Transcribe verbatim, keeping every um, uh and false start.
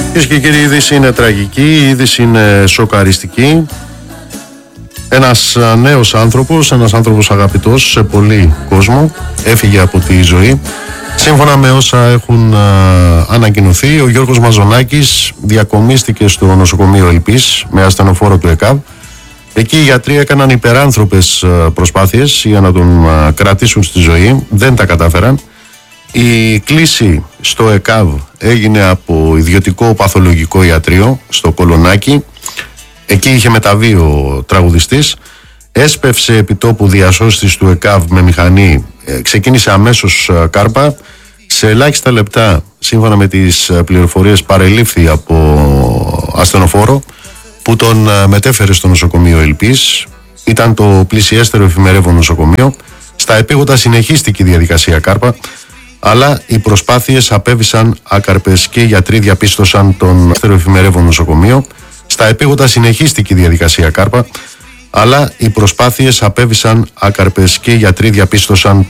Κυρίες και κύριοι, η είδηση είναι τραγική, η είδηση είναι σοκαριστική. Ένας νέος άνθρωπος, ένας άνθρωπος αγαπητός σε πολύ κόσμο, έφυγε από τη ζωή. Σύμφωνα με όσα έχουν α, ανακοινωθεί, ο Γιώργος Μαζονάκης διακομίστηκε στο νοσοκομείο Ελπής με ασθενοφόρο του ΕΚΑΒ. Εκεί οι γιατροί έκαναν υπεράνθρωπες προσπάθειες για να τον α, κρατήσουν στη ζωή, δεν τα κατάφεραν. Η κλήση στο ΕΚΑΒ έγινε από ιδιωτικό παθολογικό ιατρείο στο Κολονάκι. Εκεί είχε μεταβεί ο τραγουδιστής. Έσπευσε επιτόπου διασώστης του ΕΚΑΒ με μηχανή. Ε, ξεκίνησε αμέσως ε, κάρπα. Σε ελάχιστα λεπτά, σύμφωνα με τις πληροφορίες, παρελήφθη από ασθενοφόρο που τον ε, μετέφερε στο νοσοκομείο Ελπής. Ήταν το πλησιέστερο εφημερεύον νοσοκομείο. Στα επίγοντα συνεχίστηκε η διαδικασία κάρπα, αλλά οι προσπάθειες απέβησαν άκαρπες και οι γιατροί διαπίστωσαν τον εφημερεύον νοσοκομείο. Στα επίγοντα συνεχίστηκε η διαδικασία κάρπα, αλλά οι προσπάθειες απέβησαν άκαρπες και οι γιατροί διαπίστωσαν